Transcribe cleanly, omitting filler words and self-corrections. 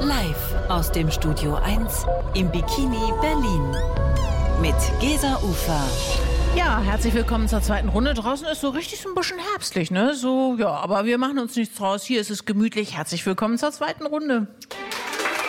Live aus dem Studio 1 im Bikini Berlin mit Gesa Ufer. Ja, herzlich willkommen zur zweiten Runde. Draußen ist so richtig so ein bisschen herbstlich, ne? So, ja, aber wir machen uns nichts draus. Hier ist es gemütlich. Herzlich willkommen zur zweiten Runde.